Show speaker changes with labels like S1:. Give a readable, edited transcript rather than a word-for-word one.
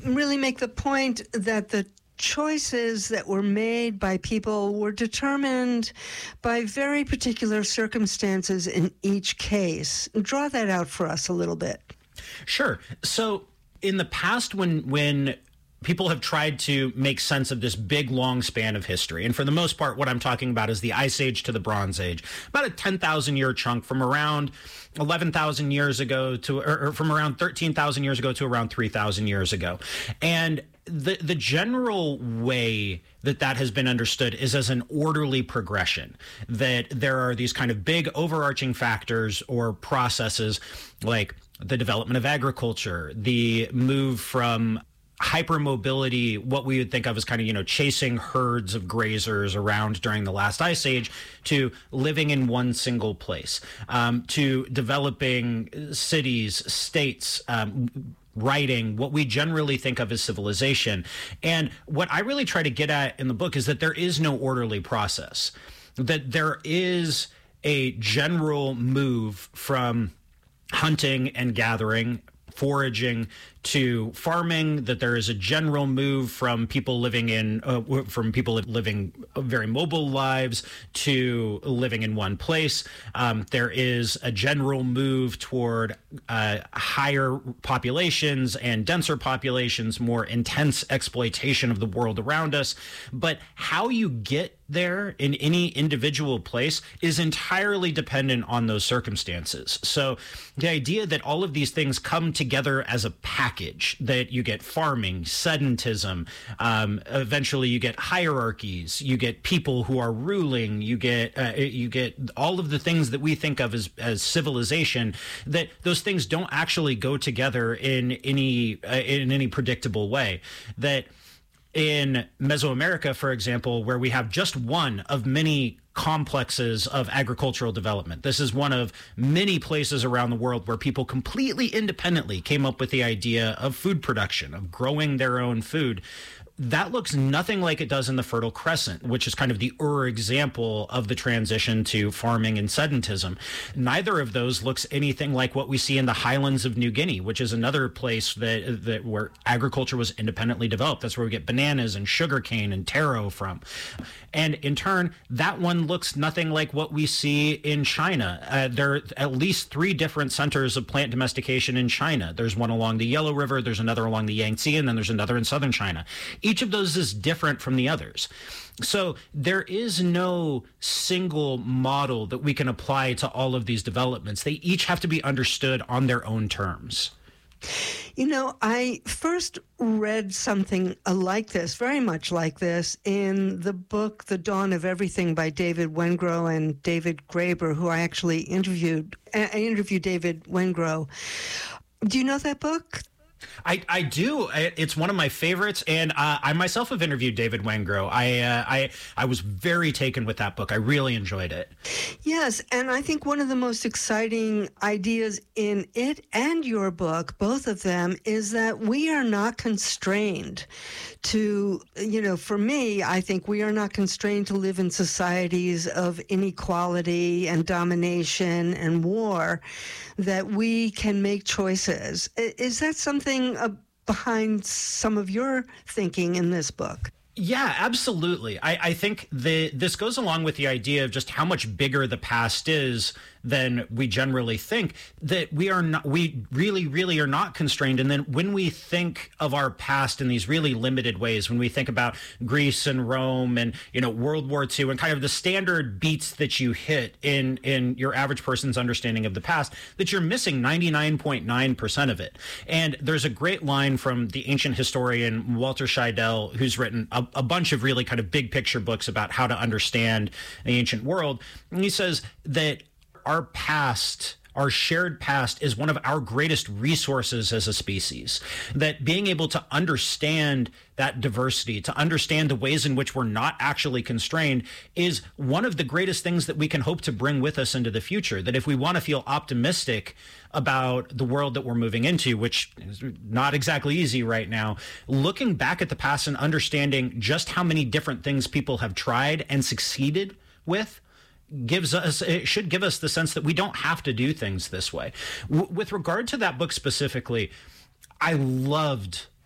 S1: really make the point that the choices that were made by people were determined by very particular circumstances in each case. Draw that out for us a little bit.
S2: Sure. So in the past, when people have tried to make sense of this big, long span of history, and for the most part, what I'm talking about is the Ice Age to the Bronze Age, about a 10,000-year chunk from around 11,000 years ago to, or from around 13,000 years ago to around 3,000 years ago. And the general way that has been understood is as an orderly progression, that there are these kind of big overarching factors or processes like the development of agriculture, the move from hypermobility, what we would think of as kind of, chasing herds of grazers around during the last ice age, to living in one single place, to developing cities, states, writing, what we generally think of as civilization. And what I really try to get at in the book is that there is no orderly process, that there is a general move from hunting and gathering, foraging, to farming, that there is a general move from people living very mobile lives to living in one place. There is a general move toward higher populations and denser populations, more intense exploitation of the world around us. But how you get there in any individual place is entirely dependent on those circumstances. So the idea that all of these things come together as a package, that you get farming, sedentism, eventually you get hierarchies, you get people who are ruling, you get all of the things that we think of as civilization, that those things don't actually go together in any predictable way. That in Mesoamerica, for example, where we have just one of many complexes of agricultural development. This is one of many places around the world where people completely independently came up with the idea of food production, of growing their own food. That looks nothing like it does in the Fertile Crescent, which is kind of the example of the transition to farming and sedentism. Neither of those looks anything like what we see in the highlands of New Guinea, which is another place that where agriculture was independently developed. That's where we get bananas and sugarcane and taro from. And in turn, that one looks nothing like what we see in China. There are at least 3 different centers of plant domestication in China. There's one along the Yellow River, there's another along the Yangtze, and then there's another in southern China. Each of those is different from the others. So there is no single model that we can apply to all of these developments. They each have to be understood on their own terms.
S1: I first read something like this, very much like this, in the book The Dawn of Everything by David Wengrow and David Graeber, who I actually interviewed. I interviewed David Wengrow. Do you know that book?
S2: I do. It's one of my favorites, and I myself have interviewed David Wengrow. I was very taken with that book. I really enjoyed it.
S1: Yes, and I think one of the most exciting ideas in it and your book, both of them, is that we are not constrained to, for me, I think we are not constrained to live in societies of inequality and domination and war, that we can make choices. Is that something behind some of your thinking in this book?
S2: Yeah, absolutely. I think this goes along with the idea of just how much bigger the past is than we generally think, that we really, really are not constrained. And then when we think of our past in these really limited ways, when we think about Greece and Rome and, World War II and kind of the standard beats that you hit in your average person's understanding of the past, that you're missing 99.9% of it. And there's a great line from the ancient historian Walter Scheidel, who's written a bunch of really kind of big picture books about how to understand the ancient world. And he says that our past, our shared past, is one of our greatest resources as a species. That being able to understand that diversity, to understand the ways in which we're not actually constrained, is one of the greatest things that we can hope to bring with us into the future. That if we want to feel optimistic about the world that we're moving into, which is not exactly easy right now, looking back at the past and understanding just how many different things people have tried and succeeded with, it should give us the sense that we don't have to do things this way. With regard to that book specifically, I loved